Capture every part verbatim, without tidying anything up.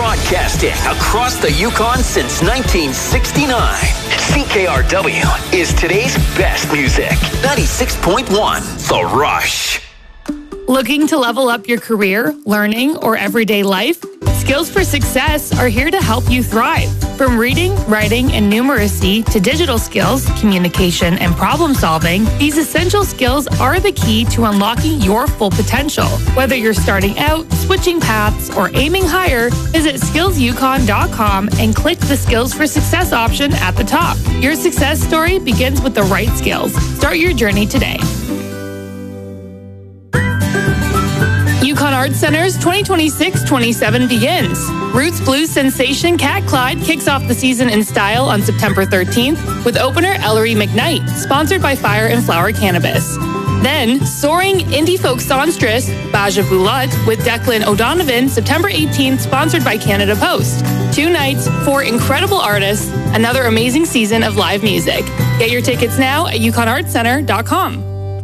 Broadcasting across the Yukon since nineteen sixty-nine. C K R W is today's best music. ninety-six point one, The Rush. Looking to level up your career, learning, or everyday life? Skills for Success are here to help you thrive. From reading, writing, and numeracy to digital skills, communication, and problem solving, these essential skills are the key to unlocking your full potential. Whether you're starting out, switching paths, or aiming higher, visit skills yukon dot com and click the Skills for Success option at the top. Your success story begins with the right skills. Start your journey today. Yukon Arts Center's twenty twenty-six twenty-seven begins. Roots Blues sensation Cat Clyde kicks off the season in style on September thirteenth with opener Ellery McKnight, sponsored by Fire and Flower Cannabis. Then, soaring indie folk songstress Baja Bulat with Declan O'Donovan, September eighteenth, sponsored by Canada Post. Two nights, four incredible artists, another amazing season of live music. Get your tickets now at yukon arts center dot com.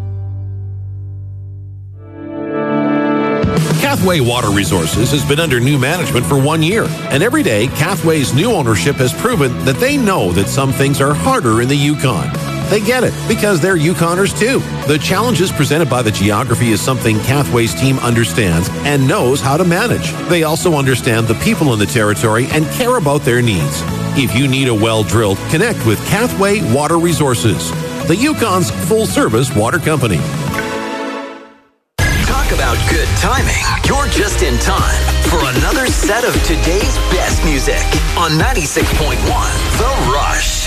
Cathway Water Resources has been under new management for one year, and every day, Cathway's new ownership has proven that they know that some things are harder in the Yukon. They get it, because they're Yukoners too. The challenges presented by the geography is something Cathway's team understands and knows how to manage. They also understand the people in the territory and care about their needs. If you need a well drilled, connect with Cathway Water Resources, the Yukon's full-service water company. About good timing, you're just in time for another set of today's best music on ninety-six point one The Rush.